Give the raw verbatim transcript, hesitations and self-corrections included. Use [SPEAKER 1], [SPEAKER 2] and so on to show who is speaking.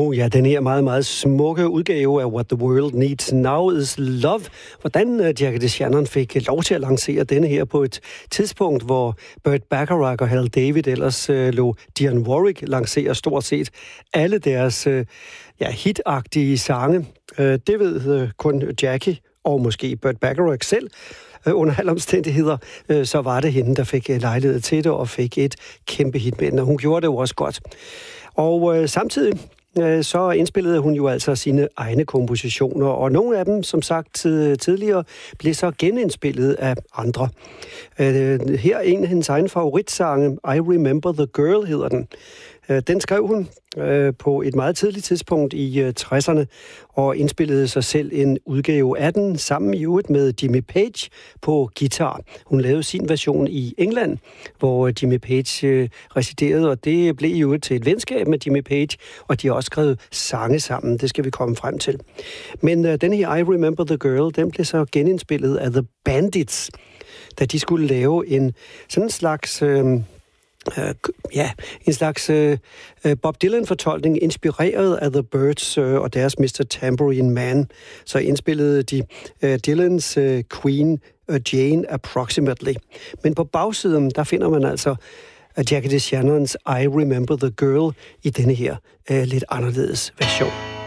[SPEAKER 1] Oh ja, den her meget, meget smukke udgave af What the World Needs Now is Love. Hvordan uh, Jackie DeShannon fik lov til at lancere denne her på et tidspunkt, hvor Burt Bacharach og Hal David ellers uh, lå Dionne Warwick lancere stort set alle deres uh, ja, hitagtige sange. Uh, det ved uh, kun Jackie og måske Burt Bacharach selv. Under alle omstændigheder, så var det hende, der fik lejlighed til det og fik et kæmpe hit med den, og hun gjorde det jo også godt. Og øh, samtidig øh, så indspillede hun jo altså sine egne kompositioner, og nogle af dem, som sagt tidligere, blev så genindspillet af andre. Øh, her er en af hendes egne favoritsange, I Remember the Girl hedder den. Øh, den skrev hun øh, på et meget tidligt tidspunkt i øh, tresserne, og indspillede sig selv en udgave af den, sammen i øvrigt med Jimmy Page på guitar. Hun lavede sin version i England, hvor Jimmy Page øh, residerede, og det blev jo til et venskab med Jimmy Page, og de har også skrevet sange sammen. Det skal vi komme frem til. Men øh, den her I Remember the Girl, den blev så genindspillet af The Bandits, da de skulle lave en sådan en slags... Øh, Uh, ja, en slags uh, Bob Dylan-fortolkning, inspireret af The Byrds uh, og deres mister Tambourine Man. Så indspillede de uh, Dylans uh, Queen uh, Jane Approximately. Men på bagsiden, der finder man altså uh, Jackie DeShannons I Remember the Girl i denne her uh, lidt anderledes version.